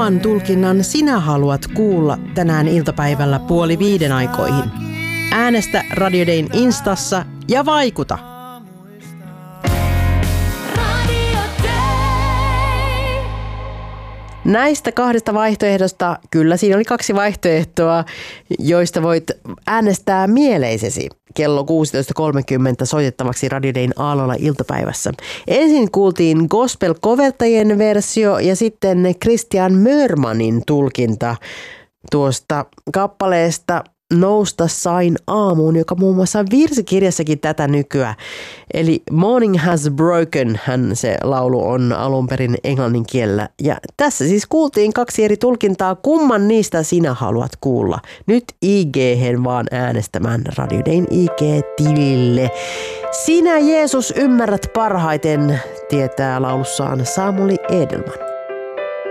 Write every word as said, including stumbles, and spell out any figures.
kumman tulkinnan sinä haluat kuulla tänään iltapäivällä puoli viiden aikoihin? Äänestä Radio Dayn Instassa ja vaikuta! Näistä kahdesta vaihtoehdosta, kyllä siinä oli kaksi vaihtoehtoa, joista voit äänestää mieleisesi kello kuusitoista kolmekymmentä soitettavaksi Radio Dayn aallolla iltapäivässä. Ensin kuultiin gospel-koveltajien versio ja sitten Christian Mörmanin tulkinta tuosta kappaleesta Nousta sain aamuun, joka muun muassa virsikirjassakin tätä nykyä. Eli Morning Has Broken, hän se laulu on alun perin englannin kielellä. Ja tässä siis kuultiin kaksi eri tulkintaa, kumman niistä sinä haluat kuulla. Nyt I G:hen vaan äänestämään Radio Dayn I G-tilille. Sinä Jeesus ymmärrät parhaiten, tietää laulussaan Samuli Edelman.